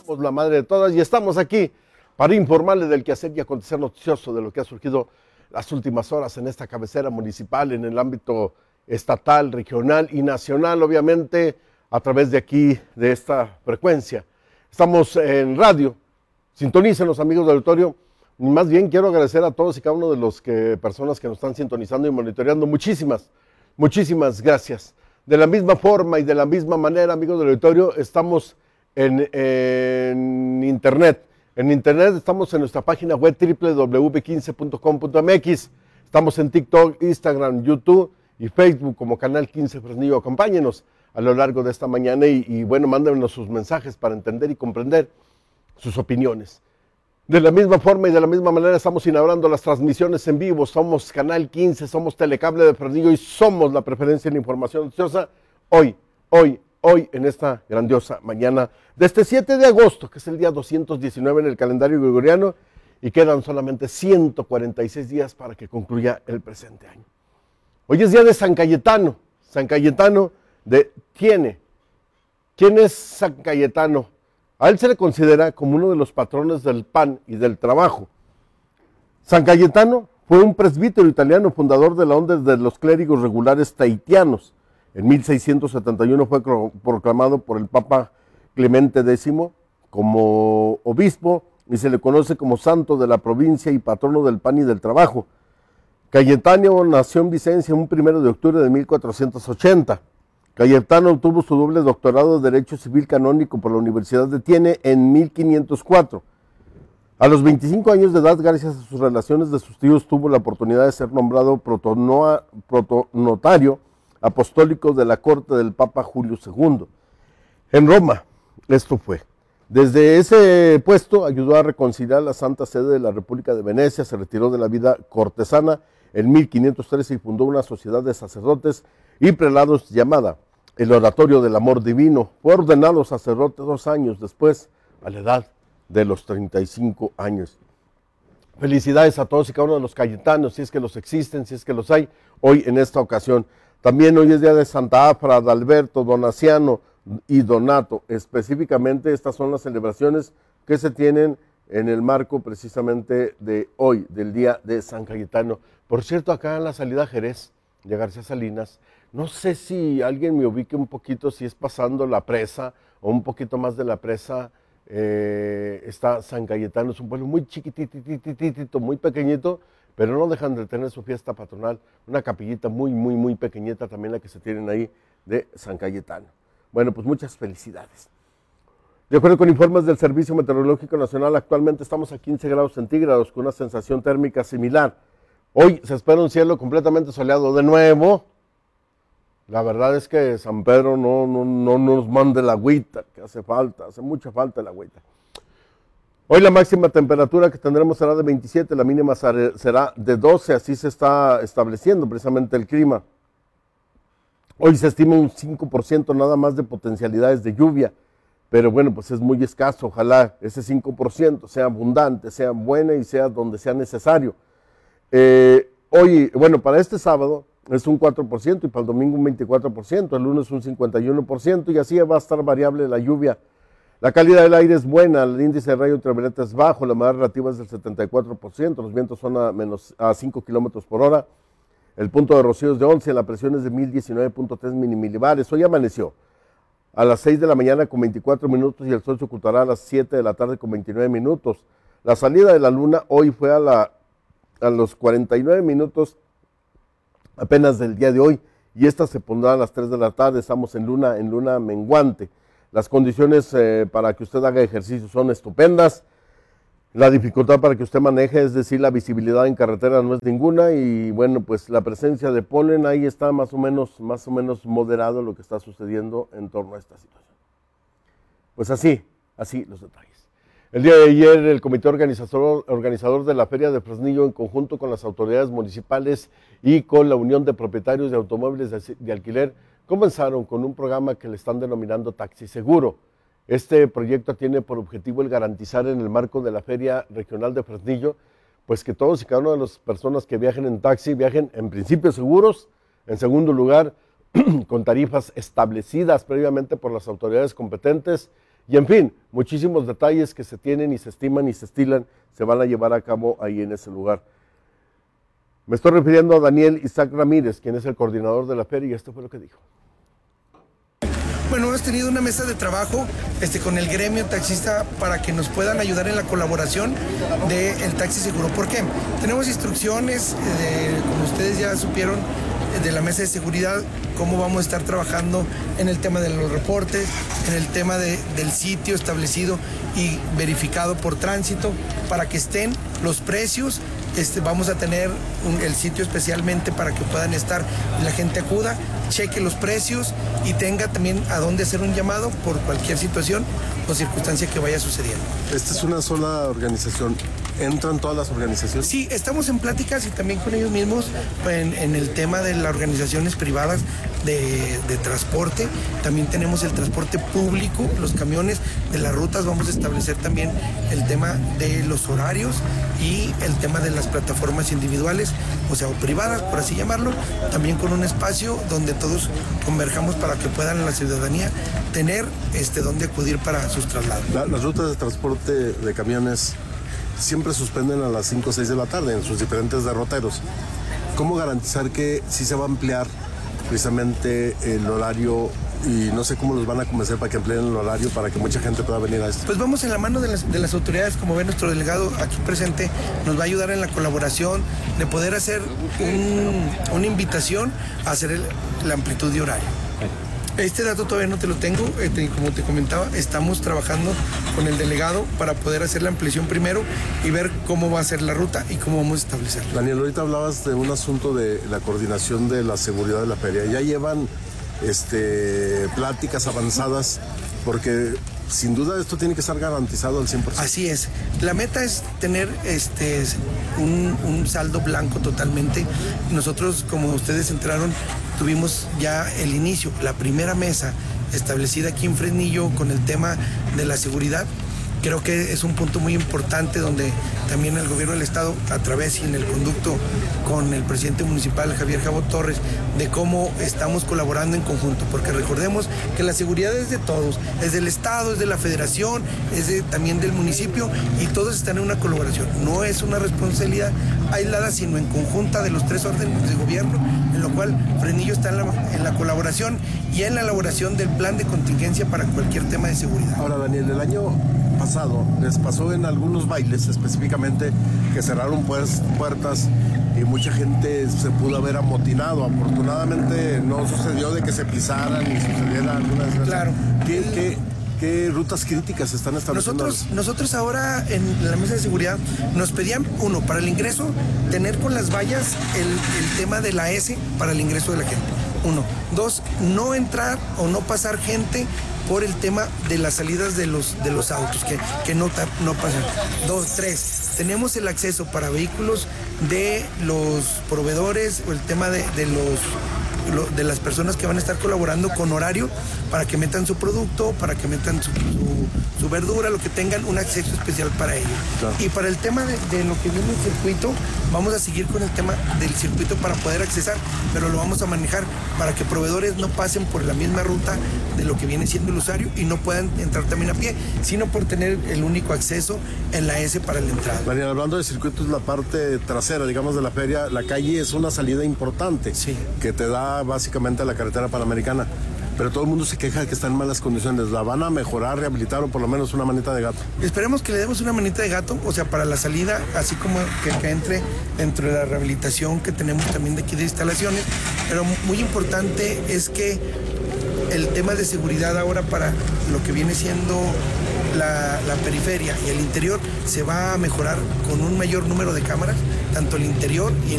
somos la madre de todas y estamos aquí para informarles del quehacer y acontecer noticioso de lo que ha surgido las últimas horas en esta cabecera municipal, en el ámbito estatal, regional y nacional, obviamente a través de aquí, de esta frecuencia. Estamos en radio, sintonícenos amigos del auditorio. Más bien quiero agradecer a todos y cada uno de los personas que nos están sintonizando y monitoreando. Muchísimas gracias. De la misma forma y de la misma manera, amigos del auditorio, estamos en internet. En internet estamos en nuestra página web www.15.com.mx. Estamos en TikTok, Instagram, YouTube y Facebook como Canal 15 Fresnillo. Acompáñenos a lo largo de esta mañana y bueno, mándenos sus mensajes para entender y comprender sus opiniones. De la misma forma y de la misma manera estamos inaugurando las transmisiones en vivo. Somos Canal 15, somos Telecable de Fresnillo y somos la preferencia en información noticiosa hoy, en esta grandiosa mañana de este 7 de agosto, que es el día 219 en el calendario gregoriano, y quedan solamente 146 días para que concluya el presente año. Hoy es día de San Cayetano. San Cayetano ¿quién es San Cayetano? A él se le considera como uno de los patrones del pan y del trabajo. San Cayetano fue un presbítero italiano, fundador de la orden de los clérigos regulares tahitianos. En 1671 fue proclamado por el Papa Clemente X como obispo y se le conoce como santo de la provincia y patrono del pan y del trabajo. Cayetano nació en Vicencia un 1 de octubre de 1480. Cayetano obtuvo su doble doctorado de Derecho Civil Canónico por la Universidad de Tiene en 1504. A los 25 años de edad, gracias a sus relaciones de sus tíos, tuvo la oportunidad de ser nombrado protonotario apostólico de la corte del Papa Julio II. En Roma, esto fue. Desde ese puesto ayudó a reconciliar la Santa Sede de la República de Venecia, se retiró de la vida cortesana en 1513 y fundó una sociedad de sacerdotes y prelados llamada el Oratorio del Amor Divino. Fue ordenado sacerdote 2 años después, a la edad de los 35 años. Felicidades a todos y cada uno de los cayetanos, si es que los existen, si es que los hay, hoy en esta ocasión. También hoy es día de Santa Afra, Adalberto, Donaciano y Donato. Específicamente estas son las celebraciones que se tienen en el marco precisamente de hoy, del día de San Cayetano. Por cierto, acá en la salida a Jerez, de García Salinas, no sé si alguien me ubique un poquito, si es pasando la presa o un poquito más de la presa, está San Cayetano. Es un pueblo muy chiquititito, muy pequeñito, pero no dejan de tener su fiesta patronal, una capillita muy pequeñita también la que se tienen ahí de San Cayetano. Bueno, pues muchas felicidades. De acuerdo con informes del Servicio Meteorológico Nacional, actualmente estamos a 15 grados centígrados con una sensación térmica similar. Hoy se espera un cielo completamente soleado de nuevo. La verdad es que San Pedro no nos mande la agüita, que hace mucha falta la agüita. Hoy la máxima temperatura que tendremos será de 27, la mínima será de 12, así se está estableciendo precisamente el clima. Hoy se estima un 5% nada más de potencialidades de lluvia, pero bueno, pues es muy escaso. Ojalá ese 5% sea abundante, sea buena y sea donde sea necesario. Hoy, bueno, para este sábado es un 4% y para el domingo un 24%, el lunes un 51% y así va a estar variable la lluvia. La calidad del aire es buena, el índice de rayo ultravioleta es bajo, la humedad relativa es del 74%, los vientos son a 5 kilómetros por hora, el punto de rocío es de 11, la presión es de 1019.3 milibares. Hoy amaneció a las 6 de la mañana con 24 minutos y el sol se ocultará a las 7 de la tarde con 29 minutos. La salida de la luna hoy fue a los 49 minutos apenas del día de hoy y esta se pondrá a las 3 de la tarde, estamos en luna menguante. Las condiciones para que usted haga ejercicio son estupendas. La dificultad para que usted maneje, es decir, la visibilidad en carretera no es ninguna y bueno, pues la presencia de polen ahí está más o menos moderado lo que está sucediendo en torno a esta situación. Pues así los detalles. El día de ayer el comité organizador de la Feria de Fresnillo, en conjunto con las autoridades municipales y con la Unión de Propietarios de Automóviles de Alquiler, comenzaron con un programa que le están denominando Taxi Seguro. Este proyecto tiene por objetivo el garantizar en el marco de la Feria Regional de Fresnillo, pues que todos y cada una de las personas que viajen en taxi viajen en principio seguros, en segundo lugar con tarifas establecidas previamente por las autoridades competentes Y en fin, muchísimos detalles que se tienen y se estiman y se estilan se van a llevar a cabo ahí en ese lugar. Me estoy refiriendo a Daniel Isaac Ramírez, quien es el coordinador de la feria, y esto fue lo que dijo. Bueno, hemos tenido una mesa de trabajo con el gremio taxista para que nos puedan ayudar en la colaboración del taxi seguro. ¿Por qué? Tenemos instrucciones, como ustedes ya supieron, de la mesa de seguridad, cómo vamos a estar trabajando en el tema de los reportes, en el tema del sitio establecido y verificado por tránsito, para que estén los precios. Vamos a tener el sitio especialmente para que puedan estar y la gente acuda, cheque los precios y tenga también a dónde hacer un llamado por cualquier situación o circunstancia que vaya sucediendo. ¿Esta es una sola organización? ¿Entran todas las organizaciones? Sí, estamos en pláticas y también con ellos mismos en el tema de las organizaciones privadas de transporte. También tenemos el transporte público, los camiones de las rutas. Vamos a establecer también el tema de los horarios y el tema de las plataformas individuales, o sea, o privadas, por así llamarlo, también con un espacio donde todos converjamos para que puedan la ciudadanía tener donde acudir para sus traslados. Las rutas de transporte de camiones siempre suspenden a las 5 o 6 de la tarde en sus diferentes derroteros. ¿Cómo garantizar que sí se va a ampliar precisamente el horario? Y no sé cómo los van a convencer para que amplíen el horario para que mucha gente pueda venir a esto. Pues vamos en la mano de las autoridades. Como ve, nuestro delegado aquí presente nos va a ayudar en la colaboración de poder hacer una invitación a hacer la amplitud de horario. Este dato todavía no te lo tengo, como te comentaba, estamos trabajando con el delegado para poder hacer la ampliación primero y ver cómo va a ser la ruta y cómo vamos a establecerla. Daniel, ahorita hablabas de un asunto de la coordinación de la seguridad de la feria. Ya llevan pláticas avanzadas, porque sin duda esto tiene que estar garantizado al 100%. Así es. La meta es tener un saldo blanco totalmente. Nosotros, como ustedes entraron, tuvimos ya el inicio, la primera mesa establecida aquí en Fresnillo con el tema de la seguridad. Creo que es un punto muy importante donde también el gobierno del estado, a través y en el conducto con el presidente municipal Javier Jabo Torres, de cómo estamos colaborando en conjunto, porque recordemos que la seguridad es de todos, es del estado, es de la federación, también del municipio, y todos están en una colaboración. No es una responsabilidad aislada, sino en conjunta de los tres órdenes de gobierno, en lo cual Fresnillo está en la colaboración y en la elaboración del plan de contingencia para cualquier tema de seguridad. Ahora, Daniel, el año pasado les pasó en algunos bailes específicamente que cerraron puertas y mucha gente se pudo haber amotinado. Afortunadamente no sucedió de que se pisaran ni sucediera alguna desgracia. Claro. ¿Qué rutas críticas están estableciendo? Nosotros ahora en la mesa de seguridad nos pedían, uno, para el ingreso, tener con las vallas el tema de la S para el ingreso de la gente. Uno. Dos, no entrar o no pasar gente por el tema de las salidas de los autos, que no pasan. Dos, tres, tenemos el acceso para vehículos de los proveedores o el tema de las personas que van a estar colaborando con horario para que metan su producto, para que metan su verdura, lo que tengan un acceso especial para ello. Claro. Y para el tema de lo que viene el circuito, vamos a seguir con el tema del circuito para poder accesar, pero lo vamos a manejar para que proveedores no pasen por la misma ruta de lo que viene siendo el usuario y no puedan entrar también a pie, sino por tener el único acceso en la S para la entrada. Daniel, hablando de circuitos, la parte trasera, digamos, de la feria, la calle es una salida importante, sí, que te da básicamente a la carretera panamericana. Pero todo el mundo se queja de que está en malas condiciones. ¿La van a mejorar, rehabilitar o por lo menos una manita de gato? Esperemos que le demos una manita de gato, o sea, para la salida, así como que entre dentro de la rehabilitación que tenemos también de aquí de instalaciones. Pero muy importante es que el tema de seguridad ahora para lo que viene siendo la periferia y el interior se va a mejorar con un mayor número de cámaras, tanto el interior y